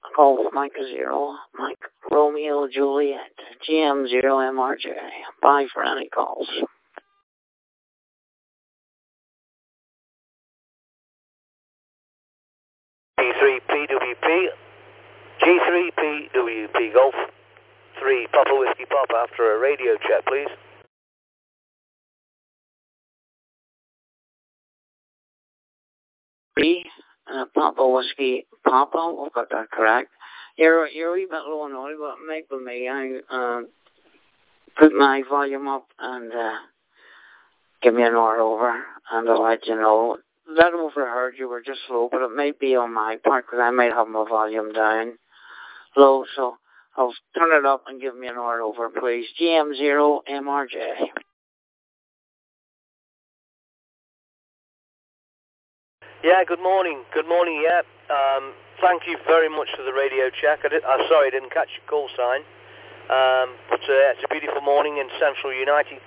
Golf Mike 0, Mike Romeo Juliet, GM 0 MRJ. Bye for any calls. P3PWP, G3PWP Golf 3 Papa Whiskey Papa after a radio check, please. Papa Whiskey Papa, we've got that correct. You're a wee bit low and all, but make with me. I put my volume up and give me an hour over, and I'll let you know. That overheard you were just low, but it may be on my part because I might have my volume down low, so I'll turn it up and give me an hour over, please. GM0 MRJ. Yeah, good morning. Good morning, yeah. Thank you very much for the radio check. I'm sorry I didn't catch your call sign. But it's a beautiful morning in Central United